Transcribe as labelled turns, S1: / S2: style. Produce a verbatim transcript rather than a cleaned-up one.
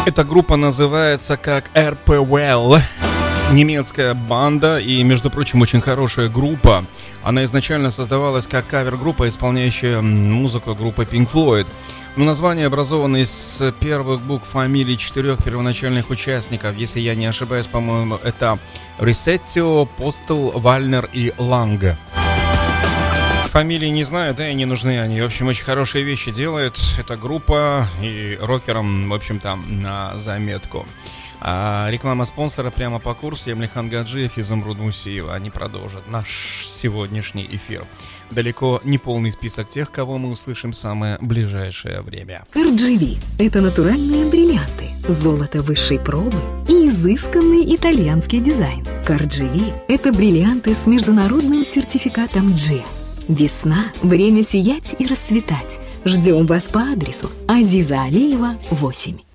S1: Эта группа называется как эр пи эл. Немецкая банда и, между прочим, очень хорошая группа. Она изначально создавалась как кавер-группа, исполняющая музыку группы Pink Floyd. Но название образовано из первых букв фамилий четырех первоначальных участников. Если я не ошибаюсь, по-моему, это Ресеттио, Постел, Вальнер и Ланг. Фамилии не знаю, да и не нужны они. В общем, очень хорошие вещи делает эта группа, и рокерам, в общем-то, на заметку. А реклама спонсора прямо по курсу. Эмлихан Гаджиев и Изумруд Мусиева. Они продолжат наш сегодняшний эфир. Далеко не полный список тех, кого мы услышим в самое ближайшее время.
S2: эр джи ви – это натуральные бриллианты, золото высшей пробы и изысканный итальянский дизайн. эр джи ви – это бриллианты с международным сертификатом джи. Весна – время сиять и расцветать. Ждем вас по адресу Азиза Алиева, восемь.